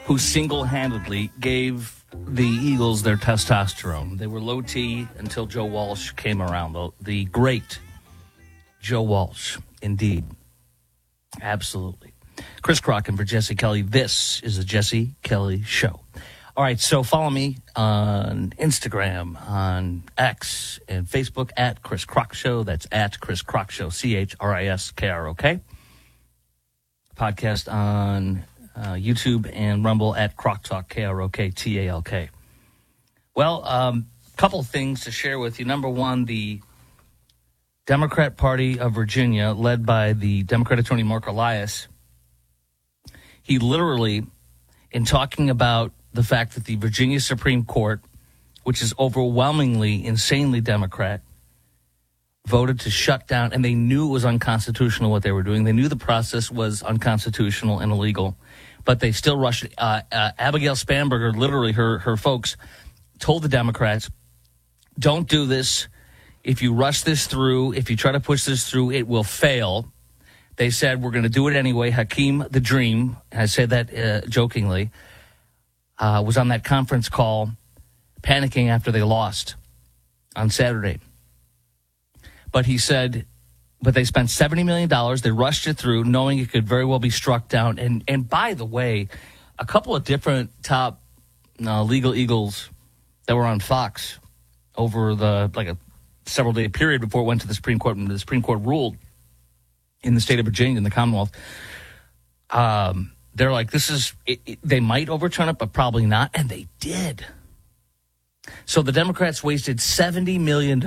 who single-handedly gave the Eagles their testosterone. They were low T until Joe Walsh came around. The great Joe Walsh, indeed. Absolutely. Chris Crock and for Jesse Kelly, this is the Jesse Kelly Show. All right, so follow me on Instagram, on X, and Facebook at Chris Crock Show. That's at Chris Crock Show, ChrisKrock. Podcast on YouTube and Rumble at Crock Talk, KROKTALK. Well, couple things to share with you. Number one, the Democrat Party of Virginia, led by the Democrat attorney Mark Elias, he literally, in talking about the fact that the Virginia Supreme Court, which is overwhelmingly, insanely Democrat, voted to shut down, and they knew it was unconstitutional what they were doing. They knew the process was unconstitutional and illegal, but they still rushed it. Abigail Spanberger, literally her folks, told the Democrats, don't do this. If you rush this through, if you try to push this through, it will fail. They said, we're going to do it anyway. Hakeem the Dream, I say that jokingly, was on that conference call panicking after they lost on Saturday. But he said, but they spent $70 million. They rushed it through, knowing it could very well be struck down. And by the way, a couple of different top legal eagles that were on Fox over a several-day period before it went to the Supreme Court, and the Supreme Court ruled in the state of Virginia, in the Commonwealth. They're like, this is, they might overturn it, but probably not. And they did. So the Democrats wasted $70 million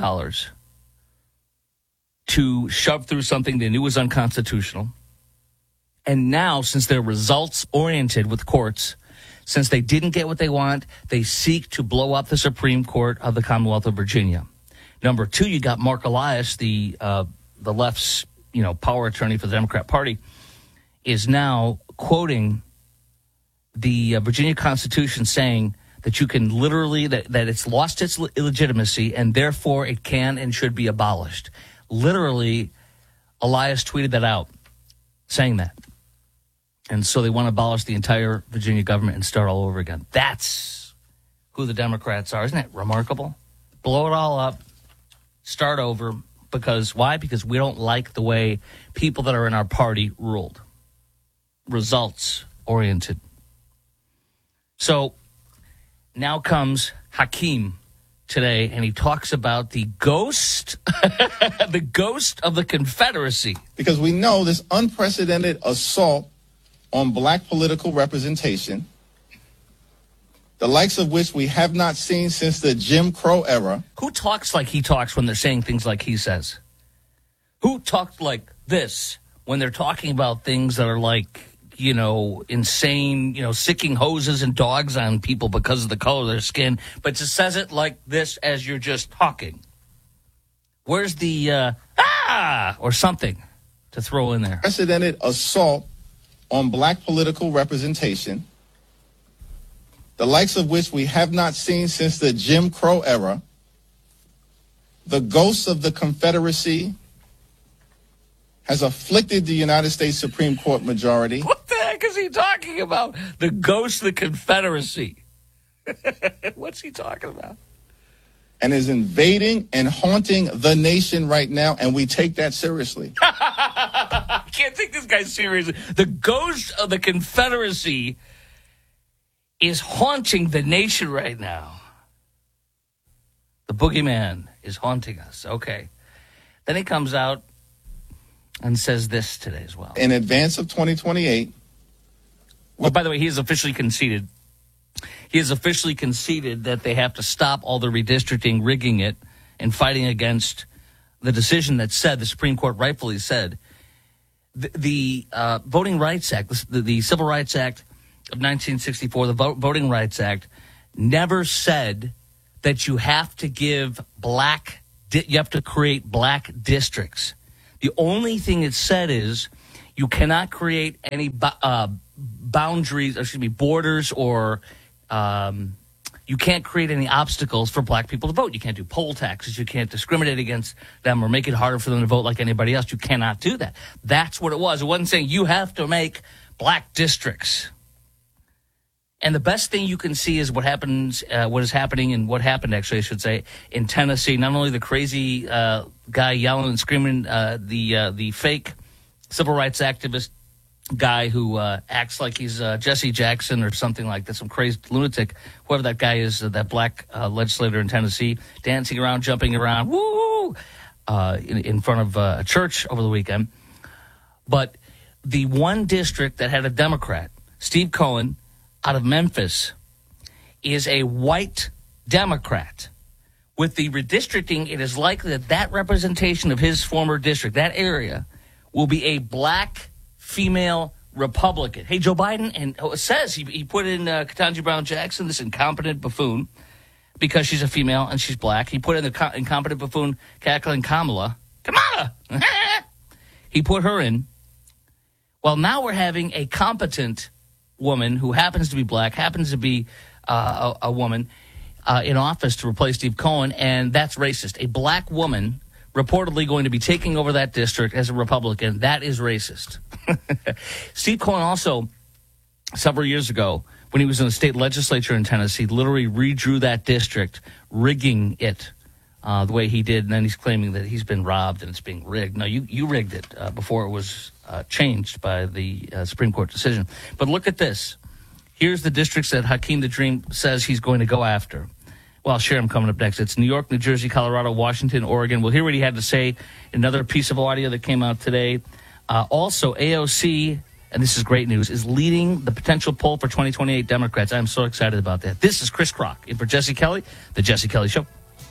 to shove through something they knew was unconstitutional. And now, since they're results-oriented with courts, since they didn't get what they want, they seek to blow up the Supreme Court of the Commonwealth of Virginia. Number two, you got Mark Elias, the left's power attorney for the Democrat Party, is now quoting the Virginia Constitution, saying that you can literally, that it's lost its illegitimacy and therefore it can and should be abolished. Literally, Elias tweeted that out, saying that. And so they want to abolish the entire Virginia government and start all over again. That's who the Democrats are. Isn't it remarkable? Blow it all up, start over. Because why? Because we don't like the way people that are in our party ruled. Results oriented. So now comes Hakeem today, and he talks about the ghost, the ghost of the Confederacy. Because we know this unprecedented assault on black political representation, the likes of which we have not seen since the Jim Crow era. Who talks like he talks when they're saying things like he says? Who talks like this when they're talking about things that are like, insane, sicking hoses and dogs on people because of the color of their skin, but just says it like this as you're just talking? Where's the, or something to throw in there? Unprecedented assault on black political representation, the likes of which we have not seen since the Jim Crow era. The ghost of the Confederacy has afflicted the United States Supreme Court majority. What the heck is he talking about? The ghost of the Confederacy. What's he talking about? And is invading and haunting the nation right now, and we take that seriously. I can't take this guy seriously. The ghost of the Confederacy is haunting the nation right now. The boogeyman is haunting us. Okay. Then he comes out and says this today as well. In advance of 2028. Well, by the way, he has officially conceded. He has officially conceded that they have to stop all the redistricting, rigging it, and fighting against the decision that said, the Supreme Court rightfully said, the Voting Rights Act, the Civil Rights Act of 1964, the Voting Rights Act, never said that you have to give you have to create black districts. The only thing it said is you cannot create any borders, or you can't create any obstacles for black people to vote. You can't do poll taxes. You can't discriminate against them or make it harder for them to vote like anybody else. You cannot do that. That's what it was. It wasn't saying you have to make black districts. And the best thing you can see is what is happening and what happened, actually, I should say, in Tennessee. Not only the crazy guy yelling and screaming, the fake civil rights activist guy who acts like he's Jesse Jackson or something like that, some crazy lunatic, whoever that guy is, that black legislator in Tennessee, dancing around, jumping around, woo, in front of a church over the weekend. But the one district that had a Democrat, Steve Cohen, out of Memphis, is a white Democrat. With the redistricting, it is likely that representation of his former district, that area, will be a black female Republican. Hey, Joe Biden, and it says he put in Ketanji Brown Jackson, this incompetent buffoon, because she's a female and she's black. He put in the incompetent buffoon cackling Kamala. He put her in. Well, now we're having a competent woman who happens to be black, happens to be a woman in office to replace Steve Cohen, and that's racist. A black woman reportedly going to be taking over that district as a Republican. That is racist. Steve Cohen also, several years ago, when he was in the state legislature in Tennessee, literally redrew that district, rigging it the way he did, and then he's claiming that he's been robbed and it's being rigged. No, you rigged it before it was changed by the Supreme Court decision. But look at this. Here's the districts that Hakeem the Dream says he's going to go after. Well, I'll share them coming up next. It's New York, New Jersey, Colorado, Washington, Oregon. We'll hear what he had to say. Another piece of audio that came out today. Also, AOC, and this is great news, is leading the potential poll for 2028 Democrats. I'm so excited about that. This is Chris Crock in for Jesse Kelly, The Jesse Kelly Show.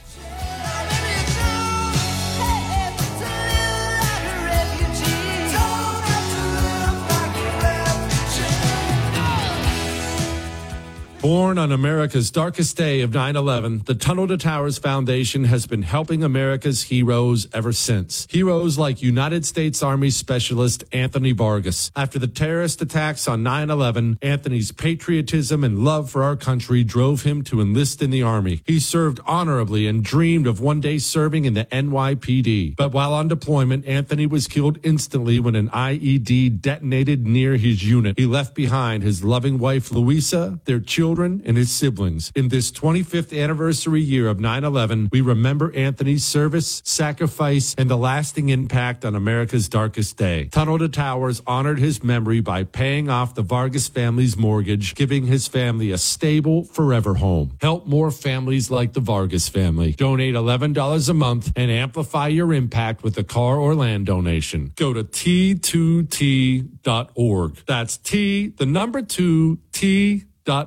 Born on America's darkest day of 9/11, the Tunnel to Towers Foundation has been helping America's heroes ever since. Heroes like United States Army Specialist Anthony Vargas. After the terrorist attacks on 9/11, Anthony's patriotism and love for our country drove him to enlist in the Army. He served honorably and dreamed of one day serving in the NYPD. But while on deployment, Anthony was killed instantly when an IED detonated near his unit. He left behind his loving wife, Louisa, their children, and his siblings. In this 25th anniversary year of 9/11, we remember Anthony's service, sacrifice, and the lasting impact on America's darkest day. Tunnel to Towers honored his memory by paying off the Vargas family's mortgage, giving his family a stable, forever home. Help more families like the Vargas family. Donate $11 a month and amplify your impact with a car or land donation. Go to T2T.org. That's T, the number 2, T.org.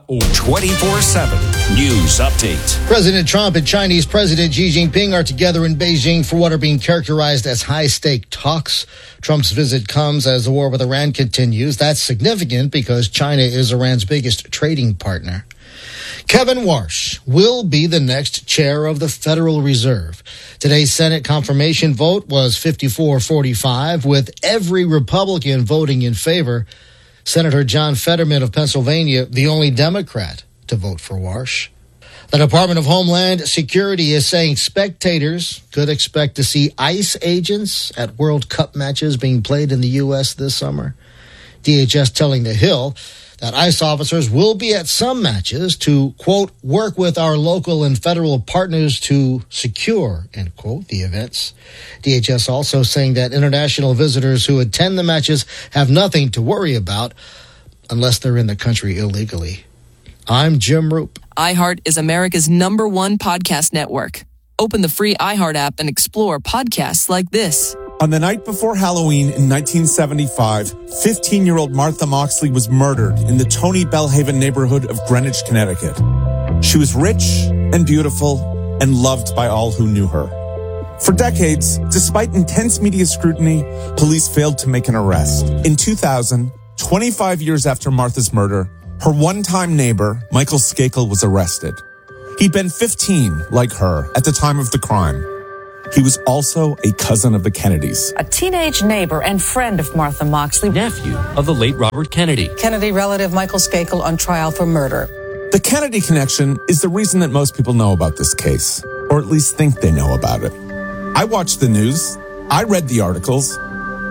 24/7 News Update. President Trump and Chinese President Xi Jinping are together in Beijing for what are being characterized as high-stake talks. Trump's visit comes as the war with Iran continues. That's significant because China is Iran's biggest trading partner. Kevin Warsh will be the next chair of the Federal Reserve. Today's Senate confirmation vote was 54-45, with every Republican voting in favor. Senator John Fetterman of Pennsylvania, the only Democrat to vote for Warsh. The Department of Homeland Security is saying spectators could expect to see ICE agents at World Cup matches being played in the U.S. this summer. DHS telling The Hill that ICE officers will be at some matches to, quote, work with our local and federal partners to secure, end quote, the events. DHS also saying that international visitors who attend the matches have nothing to worry about unless they're in the country illegally. I'm Jim Roop. iHeart is America's #1 podcast network. Open the free iHeart app and explore podcasts like this. On the night before Halloween in 1975, 15-year-old Martha Moxley was murdered in the Tony Bellhaven neighborhood of Greenwich, Connecticut. She was rich and beautiful and loved by all who knew her. For decades, despite intense media scrutiny, police failed to make an arrest. In 2000, 25 years after Martha's murder, her one-time neighbor, Michael Skakel, was arrested. He'd been 15, like her, at the time of the crime. He was also a cousin of the Kennedys. A teenage neighbor and friend of Martha Moxley. Nephew of the late Robert Kennedy. Kennedy relative Michael Skakel on trial for murder. The Kennedy connection is the reason that most people know about this case, or at least think they know about it. I watched the news. I read the articles.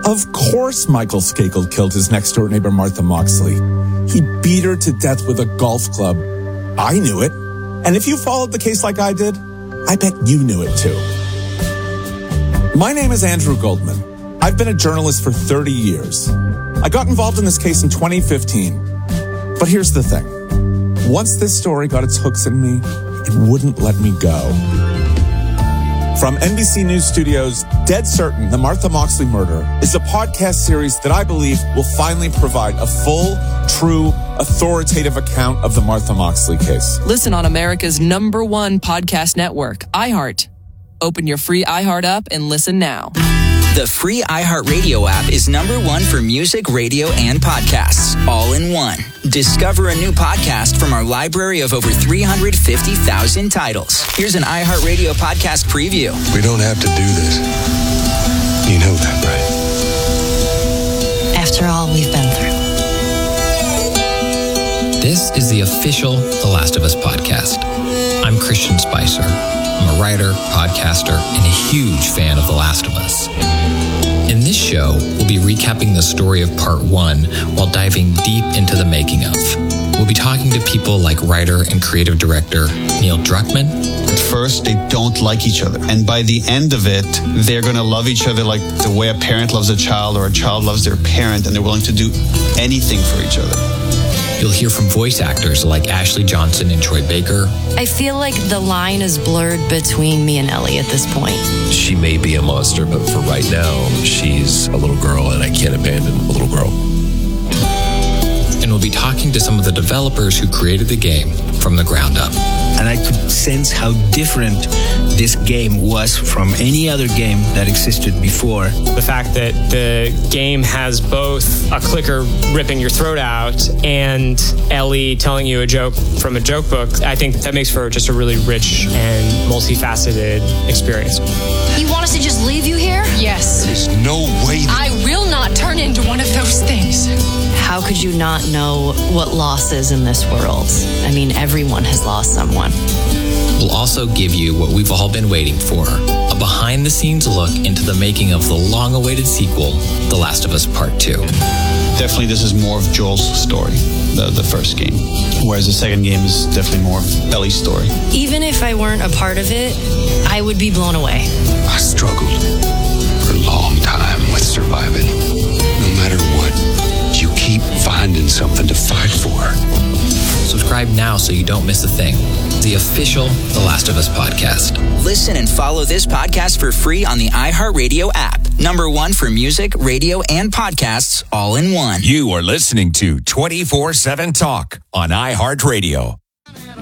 Of course Michael Skakel killed his next-door neighbor Martha Moxley. He beat her to death with a golf club. I knew it. And if you followed the case like I did, I bet you knew it too. My name is Andrew Goldman. I've been a journalist for 30 years. I got involved in this case in 2015. But here's the thing. Once this story got its hooks in me, it wouldn't let me go. From NBC News Studios, Dead Certain, The Martha Moxley Murder is a podcast series that I believe will finally provide a full, true, authoritative account of the Martha Moxley case. Listen on America's #1 podcast network, iHeart. Open your free iHeart app and listen now. The free iHeartRadio app is #1 for music, radio, and podcasts, all in one. Discover a new podcast from our library of over 350,000 titles. Here's an iHeartRadio podcast preview. We don't have to do this. You know that, right? After all we've been through. This is the official The Last of Us podcast. I'm Christian Spicer. I'm a writer, podcaster, and a huge fan of The Last of Us. In this show, we'll be recapping the story of part 1 while diving deep into the making of. We'll be talking to people like writer and creative director Neil Druckmann. At first, they don't like each other. And by the end of it, they're going to love each other like the way a parent loves a child or a child loves their parent, and they're willing to do anything for each other. You'll hear from voice actors like Ashley Johnson and Troy Baker. I feel like the line is blurred between me and Ellie at this point. She may be a monster, but for right now, she's a little girl, and I can't abandon a little girl. And we'll be talking to some of the developers who created the game from the ground up. And I could sense how different this game was from any other game that existed before. The fact that the game has both a clicker ripping your throat out and Ellie telling you a joke from a joke book, I think that makes for just a really rich and multifaceted experience. You want us to just leave you here? Yes. There's no way. I will not turn into one of those things. How could you not know what loss is in this world? I mean, everyone has lost someone. We'll also give you what we've all been waiting for, a behind-the-scenes look into the making of the long-awaited sequel, The Last of Us Part 2. Definitely this is more of Joel's story, the first game, whereas the second game is definitely more of Ellie's story. Even if I weren't a part of it, I would be blown away. I struggled for a long time with surviving. No matter what, you keep finding something to fight for. Subscribe now so you don't miss a thing. The official The Last of Us podcast. Listen and follow this podcast for free on the iHeartRadio app. #1 for music, radio, and podcasts, all in one. You are listening to 24/7 Talk on iHeartRadio.